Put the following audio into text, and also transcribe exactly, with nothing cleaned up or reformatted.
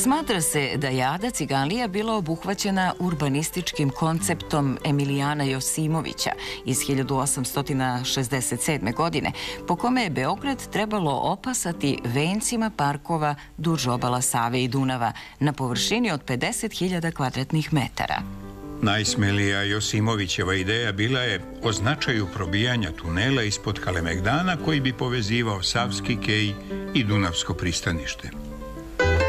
Smatra se da je Ada Ciganlija bila obuhvaćena urbanističkim konceptom Emilijana Josimovića iz hiljadu osamsto šezdeset sedme. godine, po kome je Beograd trebalo opasati vencima parkova duž obala Save i Dunava na površini od pedeset hiljada kvadratnih metara. Najsmelija Josimovićeva ideja bila je o značaju probijanja tunela ispod Kalemegdana koji bi povezivao Savski kej i Dunavsko pristanište.